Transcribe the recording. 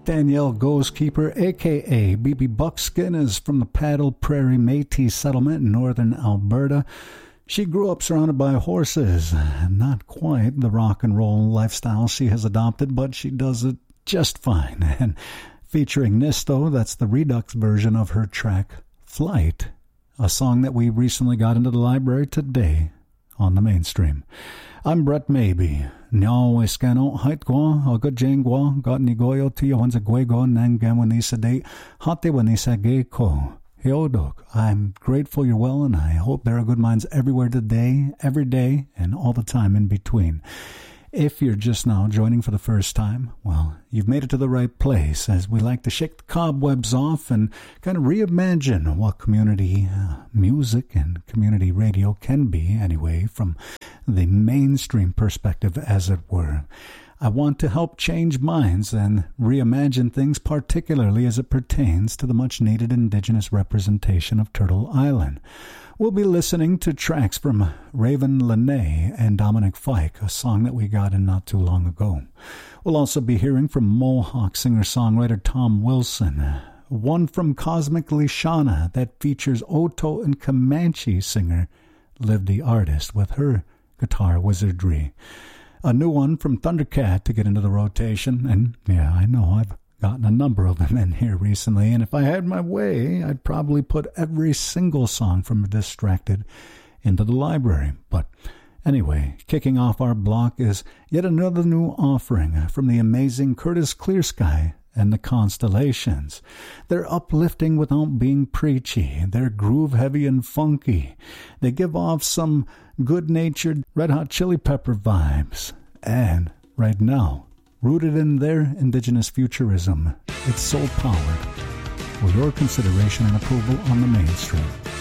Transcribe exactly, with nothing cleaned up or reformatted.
Danielle Ghostekeeper, a k a. B B Buckskin, is from the Paddle Prairie Métis settlement in northern Alberta. She grew up surrounded by horses. Not quite the rock and roll lifestyle she has adopted, but she does it just fine. And featuring Nisto, that's the Redux version of her track Flight, a song that we recently got into the library today on the mainstream. I'm Brett Maybe. Nyaw Iskano, Haitgwa, Agajangwa, Got Nigoyo, Tia Wanza Gwego, Nangawanisa Date, Hate Wanisa Geiko. Heodok, I'm grateful you're well, and I hope there are good minds everywhere today, every day, and all the time in between. If you're just now joining for the first time, well, you've made it to the right place, as we like to shake the cobwebs off and kind of reimagine what community uh, music and community radio can be, anyway, from the mainstream perspective, as it were. I want to help change minds and reimagine things, particularly as it pertains to the much-needed Indigenous representation of Turtle Island. We'll be listening to tracks from Raven Lene and Dominic Fike, a song that we got in not too long ago. We'll also be hearing from Mohawk singer-songwriter Tom Wilson, one from Cosmically Shauna that features Oto and Comanche singer Liv the Artist with her guitar wizardry. A new one from Thundercat to get into the rotation, and yeah, I know I've gotten a number of them in here recently, and if I had my way, I'd probably put every single song from Distracted into the library. But anyway, kicking off our block is yet another new offering from the amazing Curtis Clearsky and the Constellations. They're uplifting without being preachy. They're groove-heavy and funky. They give off some good-natured Red Hot Chili Pepper vibes. And right now, rooted in their Indigenous futurism, it's soul-powered. For your consideration and approval on the mainstream.